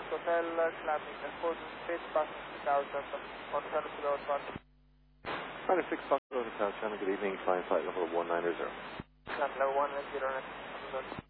Hotel, climbing the code, space passing 2000, on Channel Kilo Hotel. 96 Fox Hotel, Channel, good evening, flying flight level 190. Level 190.